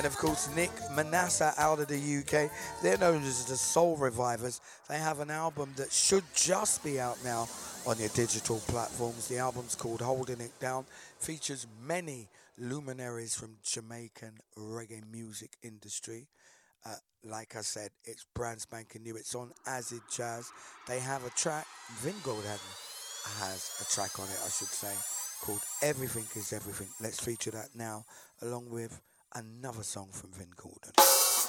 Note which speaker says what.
Speaker 1: And of course, Nick Manassa out of the UK. They're known as the Soul Revivers. They have an album that should just be out now on your digital platforms. The album's called Holding It Down. Features many luminaries from Jamaican reggae music industry. Uh, like I said, it's brand spanking new. It's on Acid Jazz. They have a track. Vin Golden has a track on it, I should say, called Everything Is Everything. Let's feature that now, along with another song from Vin Gordon.